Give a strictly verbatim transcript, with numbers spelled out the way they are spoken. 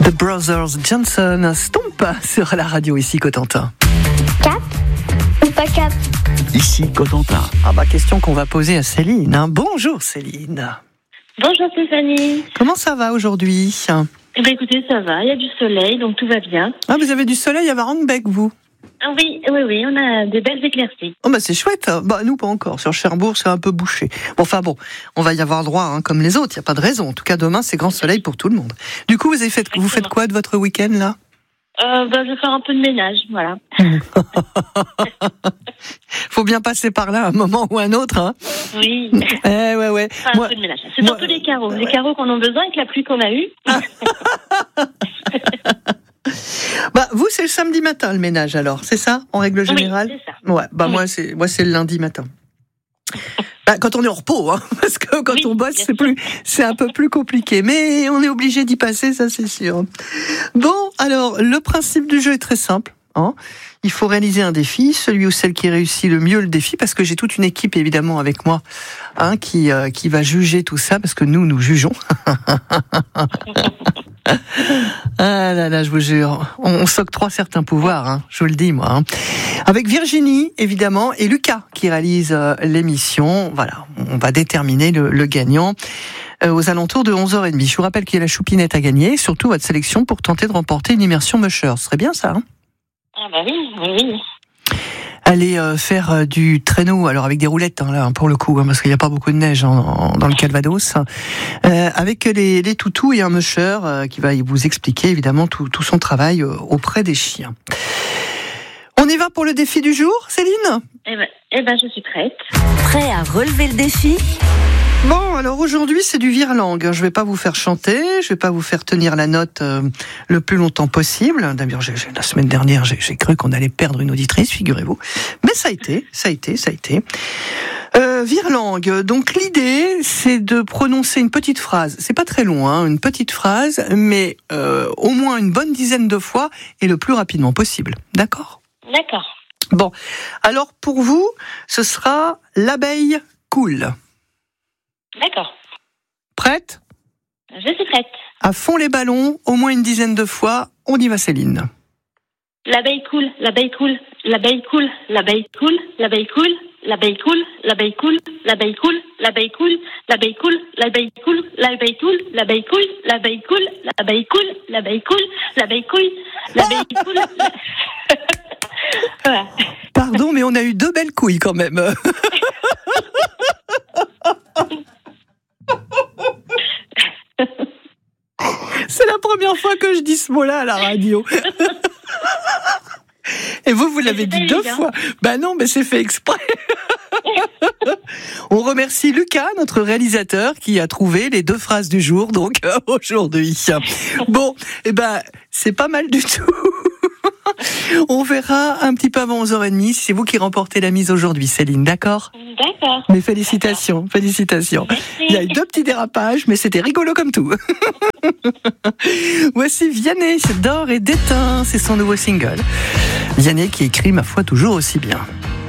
The Brothers Johnson, Stomp sur la radio ici Cotentin. Cap ou pas cap? Ici Cotentin. Ah bah question qu'on va poser à Céline. Hein. Bonjour Céline. Bonjour Stéphanie. Comment ça va aujourd'hui? Eh bien, écoutez, ça va, il y a du soleil, donc tout va bien. Ah, vous avez du soleil à Varangbeck, vous? Ah oui, oui, oui, on a des belles éclaircies. Oh bah c'est chouette. Bah nous pas encore. Sur Cherbourg c'est un peu bouché. Bon, enfin bon, on va y avoir droit hein, comme les autres. Il y a pas de raison. En tout cas demain c'est grand soleil pour tout le monde. Du coup vous avez fait, vous faites quoi de votre week-end là? Euh, bah, je vais faire un peu de ménage, voilà. Faut bien passer par là à un moment ou un autre, hein. Oui. Eh ouais ouais. Faire un Moi, peu de ménage. C'est moi... surtout les carreaux, les carreaux qu'on a besoin avec la pluie qu'on a eue. Bah vous c'est le samedi matin le ménage alors, c'est ça en règle générale? Oui, c'est ça. Ouais, bah oui. moi c'est moi c'est le lundi matin. Bah, quand on est en repos, hein, parce que quand oui, on bosse, c'est plus, c'est un peu plus compliqué. Mais on est obligé d'y passer, ça c'est sûr. Bon, alors le principe du jeu est très simple. Hein. Il faut réaliser un défi, celui ou celle qui réussit le mieux le défi, parce que j'ai toute une équipe évidemment avec moi, hein, qui euh, qui va juger tout ça, parce que nous nous jugeons. Ah là là, je vous jure, on, on s'octroie certains pouvoirs, hein, je vous le dis moi. Hein. Avec Virginie, évidemment, et Lucas qui réalise euh, l'émission. Voilà, on va déterminer le, le gagnant euh, aux alentours de onze heures trente. Je vous rappelle qu'il y a la choupinette à gagner, surtout votre sélection pour tenter de remporter une immersion Musher. Ce serait bien ça, hein? Ah bah oui, oui, oui. Aller euh, faire euh, du traîneau, alors avec des roulettes hein, là pour le coup, hein, parce qu'il n'y a pas beaucoup de neige en, en, dans le Calvados, euh, avec les, les toutous et un musher euh, qui va vous expliquer évidemment tout, tout son travail euh, auprès des chiens. On y va pour le défi du jour, Céline? Eh ben, eh ben, je suis prête. Prêt à relever le défi? Bon, alors aujourd'hui c'est du virelangue. Je vais pas vous faire chanter, je vais pas vous faire tenir la note euh, le plus longtemps possible. D'ailleurs, j'ai, j'ai, la semaine dernière, j'ai, j'ai cru qu'on allait perdre une auditrice, figurez-vous. Mais ça a été, ça a été, ça a été. Euh, virelangue. Donc l'idée, c'est de prononcer une petite phrase. C'est pas très long, hein, une petite phrase, mais euh, au moins une bonne dizaine de fois et le plus rapidement possible. D'accord ? D'accord. Bon, alors pour vous, ce sera l'abeille cool. D'accord. Prête ? Je suis prête. À fond les ballons, au moins une dizaine de fois. On y va, Céline. L'abeille coule, l'abeille coule, l'abeille coule, l'abeille coule, l'abeille coule, l'abeille coule, l'abeille coule, l'abeille coule, l'abeille coule, l'abeille coule, l'abeille coule, l'abeille coule, l'abeille coule, l'abeille coule, l'abeille coule, l'abeille coule, l'abeille coule, l'abeille coule. Voilà. Pardon, mais on a eu deux belles couilles quand même. C'est la première fois que je dis ce mot-là à la radio. Et vous, vous l'avez dit deux fois. Ben non, mais c'est fait exprès. On remercie Lucas, notre réalisateur, qui a trouvé les deux phrases du jour, donc euh, aujourd'hui. Bon, eh ben, c'est pas mal du tout. On verra un petit peu avant onze heures trente si c'est vous qui remportez la mise aujourd'hui, Céline, d'accord ? D'accord. Mais félicitations, félicitations. Merci. Il y a eu deux petits dérapages, mais c'était rigolo comme tout. Voici Vianney, d'or et d'éteint, c'est son nouveau single. Vianney qui écrit, ma foi, toujours aussi bien.